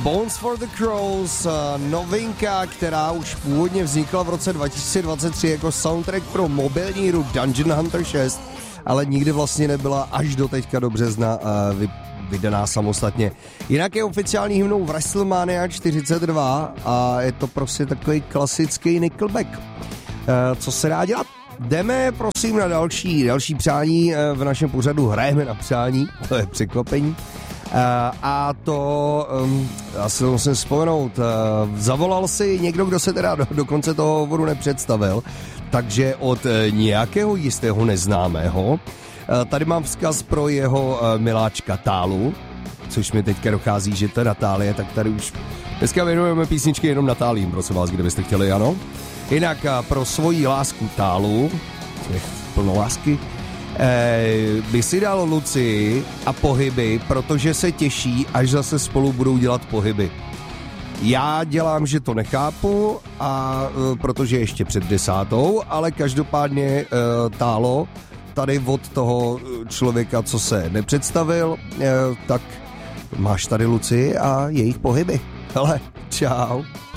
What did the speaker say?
Bones for the Crows, novinka, která už původně vznikla v roce 2023 jako soundtrack pro mobilní hru Dungeon Hunter 6, ale nikdy vlastně nebyla až do teďka do března vydaná samostatně. Jinak je oficiální hymnou WrestleMania 42 a je to prostě takový klasický Nickelback. Co se dá dělat? Jdeme prosím na další přání v našem pořadu. Hrajeme na přání, to je překvapení. A to, asi musím vzpomenout, zavolal si někdo, kdo se teda do konce toho hovoru nepředstavil, takže od nějakého jistého neznámého. Tady mám vzkaz pro jeho miláčka Tálu, což mi teďka dochází, že to je Natálie, tak tady už dneska věnujeme písničky jenom Natálím, prosím vás, kdybyste chtěli, ano. Jinak pro svoji lásku Tálu, plno lásky, by si dal Luci a pohyby, protože se těší, až zase spolu budou dělat pohyby. Já dělám, že to nechápu, a protože ještě před 10, ale každopádně Tálo, tady od toho člověka, co se nepředstavil, tak máš tady Luci a jejich pohyby. Hele, čau.